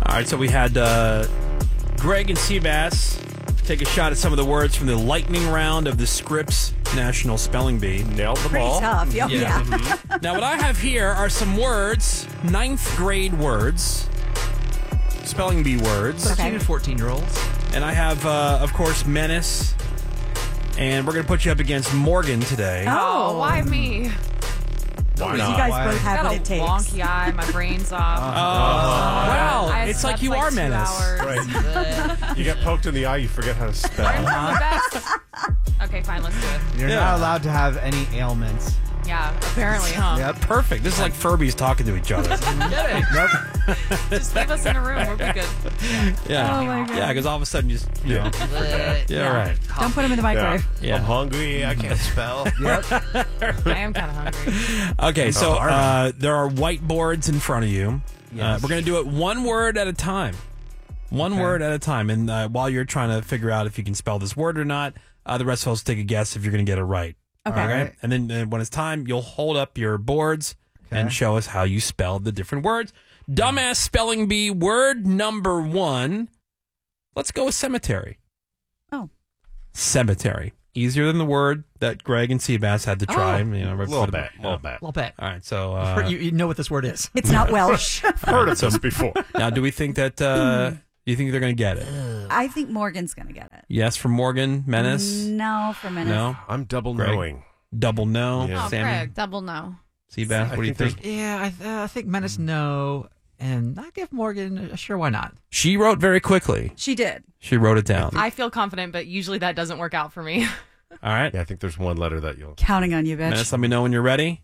All right, so we had Greg and Seabass take a shot at some of the words from the lightning round of the Scripps National Spelling Bee. Nailed them Pretty all. tough. Yeah. Now, what I have here are some words, 9th grade words, spelling bee words. 13 and 14-year-olds. And I have, of course, Menace. And we're going to put you up against Morgan today. Oh, why me? Why You not? guys both have Got what a it takes. wonky eye. My brain's off. Wow, I it's like slept you are 2 Menace. hours. Right. You get poked in the eye, you forget how to spell. I'm the best. Okay, fine. Let's do it. You're Yeah. not allowed to have any ailments. Yeah, apparently, huh? Yep. Perfect. This is like Furbies talking to each other. Nope. Just leave us in a room. We'll be good. Yeah. Oh, my God. Yeah, because all of a sudden you just, yeah, right. Don't put them in the microwave. Yeah. I'm hungry. I can't spell. Yep. I am kind of hungry. Okay, so there are whiteboards in front of you. Yes. We're going to do it one word at a time. One word at a time. And while you're trying to figure out if you can spell this word or not, the rest of us take a guess if you're going to get it right. Okay. All right. And then when it's time, you'll hold up your boards and show us how you spelled the different words. Dumbass spelling bee word number 1. Let's go with cemetery. Oh. Cemetery. Easier than the word that Greg and Seabass had to try. You know, A little bit. A little bit. A little bit. All right, so You know what this word is. It's not Welsh. Heard of this before. now, do we think that? Do you think they're going to get it? I think Morgan's going to get it. Yes, for Morgan Menace. No, for Menace. No, I'm double Greg. knowing. double no. Yeah. Oh, Sammy, Greg, double no. Seabass. What do you think? Yeah, I think Menace no, and I give Morgan sure why not. She wrote very quickly. She did. She wrote it down. I feel confident, but usually that doesn't work out for me. All right, Yeah, I think there's one letter that you'll. Counting on you, bitch. Menace. Let me know when you're ready.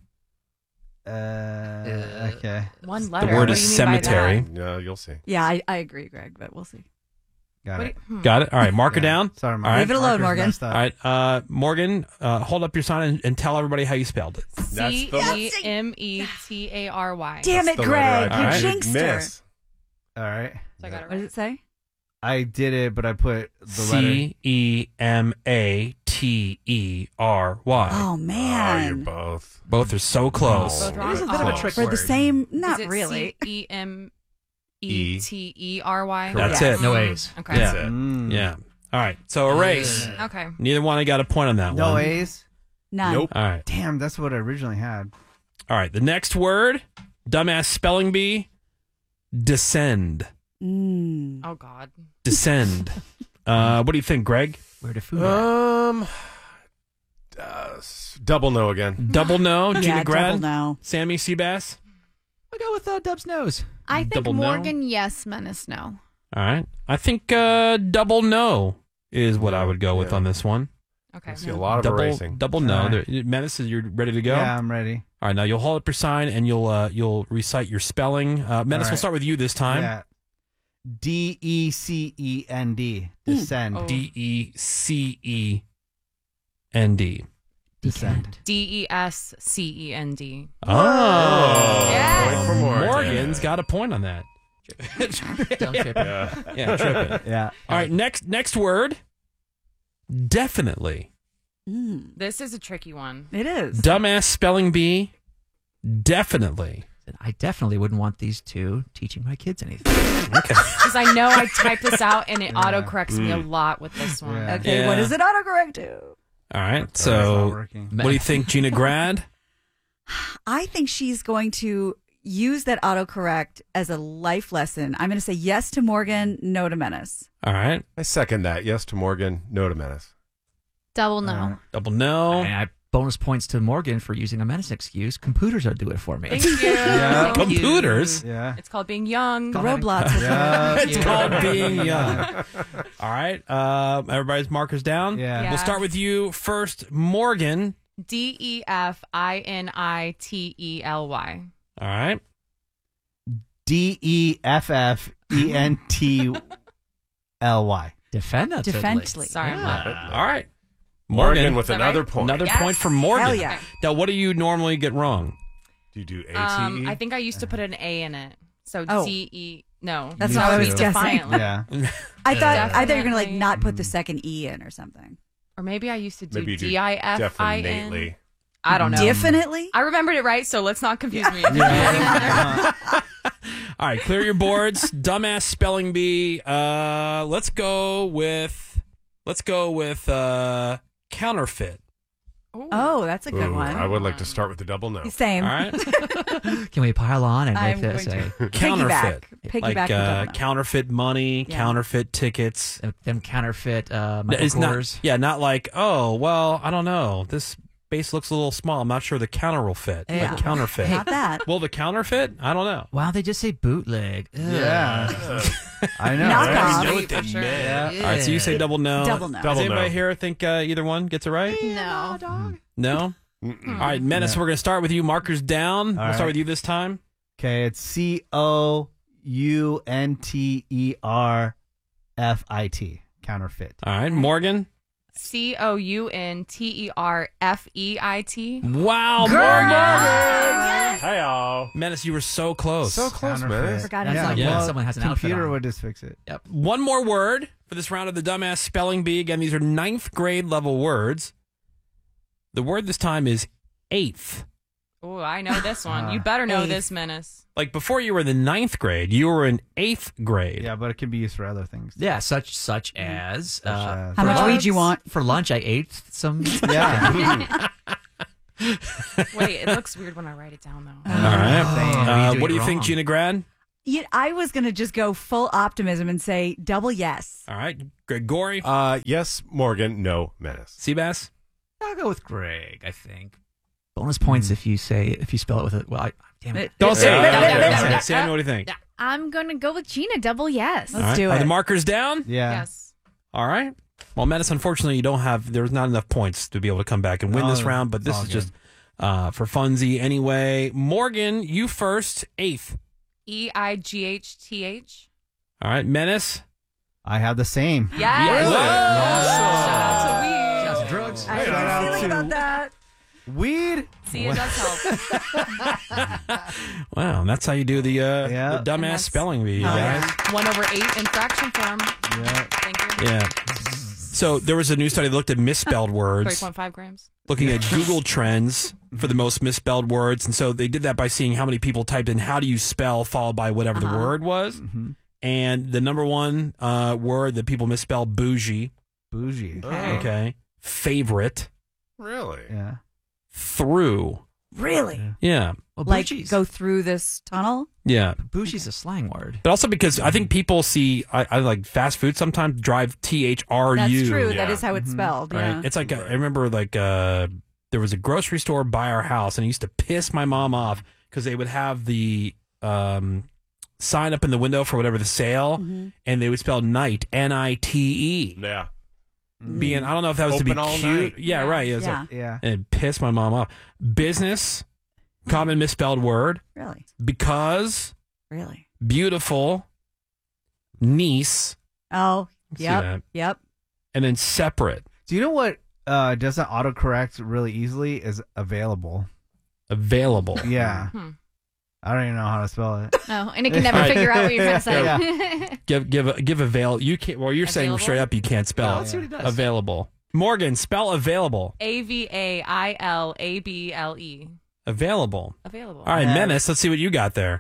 Okay. One letter. The word What is do you mean by that? cemetery. Yeah, you'll see. Yeah, I agree, Greg, but we'll see. Got What it. do you- Got it. All right, mark her down. Sorry, All Mark. right. Leave it alone, Marker's Morgan. messed up. All right, Morgan, hold up your sign and tell everybody how you spelled it. That's the- CEMETARY. Damn it, That's the Greg. letter You All right. jinxed her. miss. All right. So I got it What does right. it say? I did it, but I put the letter. CEMATERY. Oh, Oh, you're man. both. Both are so close. Oh. Both wrong. It is a bit of a Oh. trick For the word. same, not Is it really. CEMETERY? That's Yes. it. No A's. Okay. Yeah. That's it. Yeah. All right. So erase. Okay. Neither one I got a point on that No one. A's. None. Nope. All right. Damn, that's what I originally had. All right. The next word, dumbass spelling bee, descend. Mm. Oh, God. Descend. What do you think, Greg? Where to food at? Double no again. Double no, Gina Yeah, double Grad, no. Sammy Seabass. I'll go with Dub's nose. I think Double no? Morgan, yes, Menace, no. All right. I think double no is what I would go with Yeah. on this one. Okay. I see a lot of erasing. Double no. All right. There- Menace, you're ready to go? Yeah, I'm ready. All right. Now you'll hold up your sign and you'll recite your spelling. Menace, All we'll right. start with you this time. Yeah. DECEND. Descend. Oh. DECEND. Descend. DESCEND. Oh. Yes. Point for Morgan. Morgan's got a point on that. Don't trip. Yeah. Yeah, tripping. Yeah. All right, next word. Definitely. Mm. This is a tricky one. It is. Dumbass spelling bee. Definitely. I definitely wouldn't want these two teaching my kids anything. Okay. Because I know I typed this out and it autocorrects me a lot with this one. Yeah. Okay, Yeah. what does it autocorrect to? All right. It's not So, working. what do you think, Gina Grad? I think she's going to use that autocorrect as a life lesson. I'm going to say yes to Morgan, no to Menace. All right. I second that. Yes to Morgan, no to Menace. Double no. Double no. And I bonus points to Morgan for using a Menace excuse. Computers will do it for me. Thank you. Yeah. Thank you. Computers. Yeah. It's called being young. The Roblox. Yeah. It's called being young. All right. Everybody's markers down. Yeah. Yeah. We'll start with you first, Morgan. DEFINITELY. All right. DEFFENTLY. Defendantly. Defensively. Sorry, I'm not. All right. Morgan with Is that another right? point. Another Yes. point for Morgan. Hell yeah. Now, what do you normally get wrong? Do you do ATE? I think I used to put an A in it. So Oh. DE. No. That's Me what I was too. guessing. Defiantly. Yeah. I thought you were going to like Definitely. not put the second E in or something. Or maybe I used to do Maybe you do DIFIN. definitely. I don't know. Definitely? I remembered it right, so let's not confuse me. Yeah. All right, clear your boards. Dumbass spelling bee. Let's go with counterfeit. Oh, that's a good Ooh, one. I would like to start with the double no. Same. All right, Can we pile on and I'm make this going a counterfeit. Piggyback Like the double no. counterfeit money, Yeah. counterfeit tickets. them counterfeit Michael It's not, Kors? not like, oh, well, I don't know. This base looks a little small. I'm not sure the counter will fit. Yeah. Like counterfeit. Not that. Will the counterfeit? I don't know. Wow, they just say bootleg. Ugh. Yeah. I know. Knockoff. right? know Wait, what they for sure. meant. All right, so you say double no. Double no. Does Double anybody no. here think either one gets it right? No. No? Mm-mm. All right, Menace, we're going to start with you. Markers down. We'll start right. with you this time. Okay, it's COUNTERFIT. Counterfeit. All right, Morgan. COUNTERFEIT. Wow, Morgan. Hey, y'all. Menace, you were so close. So close, Counterfeit. man. Forgot That's about like that. Yeah. when someone has an outfit Computer on. would just fix it. Yep. One more word for this round of the Dumbass Spelling Bee. Again, these are 9th grade level words. The word this time is eighth. Oh, I know this one. You better know this, Menace. Like before you were in the 9th grade, you were in 8th grade. Yeah, but it can be used for other things. Yeah, such as. Such as- How much Drugs. weed you want? For lunch, I ate some. Yeah. Wait, it looks weird when I write it down, though. All right. doing What do it you think, wrong. Gina Grad? I was going to just go full optimism and say double yes. All right. Gregory? Yes, Morgan. No, Menace. Seabass? I'll go with Greg, I think. Bonus points if you spell it with it. Well, damn it. Don't say it. Yeah. Sam, what do you think? I'm going to go with Gina. Double yes. Let's All right. do Are it. the markers down? Yeah. Yes. All right. Well, Menace, unfortunately, there's not enough points to be able to come back and win this round, but this all is just for funsies anyway. Morgan, you first, 8th. EIGHTH. All right. Menace? I have the same. Yes. Whoa. Shout out to weed. Shouts to drugs. I had a feeling about that. Weed? See, it does help. Wow, and that's how you do the Yeah. dumbass that's- spelling bee, you Oh, guys. yeah. 1/8 in fraction form. Yeah. Thank you. Yeah. So there was a new study that looked at misspelled words, 3.5 grams. looking at Google Trends for the most misspelled words. And so they did that by seeing how many people typed in how do you spell followed by whatever the word was. And the number one word that people misspelled, bougie. Bougie. Okay. Favorite. Really? Yeah. Through. Really? Yeah. Well, Like bougie's, go through this tunnel? Yeah. bougie's a slang word. But also because I think people see, I like fast food sometimes drive THRU. That's true. Yeah. That is how it's spelled. Right. Yeah. It's like I remember there was a grocery store by our house, and it used to piss my mom off because they would have the sign up in the window for whatever the sale, and they would spell night NITE. Yeah. Being I don't know if that was to be Open all cute. night. Yeah, right. It was Yeah. like- Yeah. and it pissed my mom off. Business, common misspelled word. Really? Because, Really? beautiful, niece, Oh, see yep. that. Yep. and then separate. Do you know what doesn't autocorrect really easily is available? Available. Yeah. Hmm. I don't even know how to spell it. No, and it can never Right. figure out what you're trying to say. Yeah. Give avail. You can't. Well, you're saying Available? straight up you can't spell No, it. let's see what he does. Available. Morgan, spell available. AVAILABLE. Available. Available. All right, Yeah. Menace. Let's see what you got there.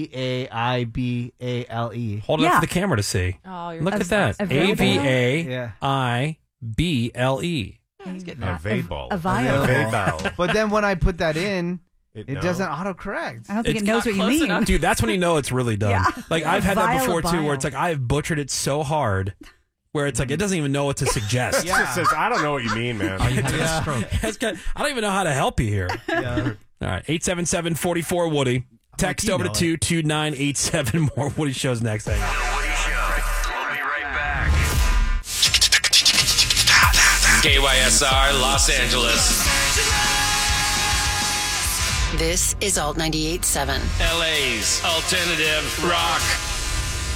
AVAIBALE. Hold it up Yeah. for the camera to see. Oh, you're Look at that. Available. Yeah. AVAIBLE. He's getting there. Available. Available. Available. But then when I put that in, it no. doesn't autocorrect. I don't think It's it knows not what you close mean. enough. Dude, that's when you know it's really dumb. Yeah. Like I've had that before too, Vile. where it's like I've butchered it so hard, where it's like it doesn't even know what to suggest. It just says, I don't know what you mean, man. Yeah. It's got- I don't even know how to help you here. Yeah. All right, 877-44-WOODY. Text over to 22987. More Woody Shows next. Hang on. Woody Show. We'll be right back. KYSR Los Angeles. This is Alt 98.7. LA's alternative rock.